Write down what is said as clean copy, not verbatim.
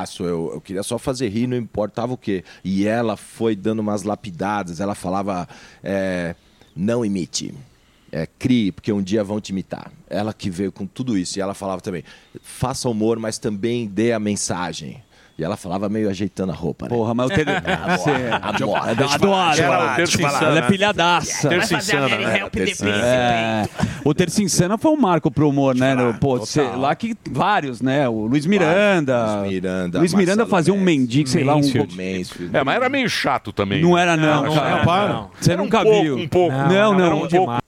palhaço, eu queria só fazer rir, não importava o quê. E ela foi dando umas lapidadas, ela falava, não imite, crie, porque um dia vão te imitar. Ela que veio com tudo isso, e ela falava também, faça humor, mas também dê a mensagem. E ela falava meio ajeitando a roupa, né? Porra, mas o Ela é pilhadaça. O Tercinsana foi um marco pro humor, né? Lá que vários, né? O Luiz Miranda. Luiz Miranda fazia um mendigo, sei lá, um... mas era meio chato também. Não era, não, cara. Você nunca viu. Um pouco. Não.